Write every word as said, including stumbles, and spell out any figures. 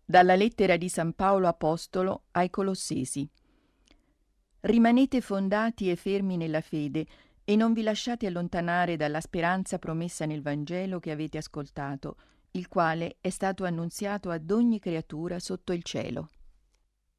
Dalla lettera di San Paolo Apostolo ai Colossesi. Rimanete fondati e fermi nella fede e non vi lasciate allontanare dalla speranza promessa nel Vangelo che avete ascoltato, il quale è stato annunziato ad ogni creatura sotto il cielo.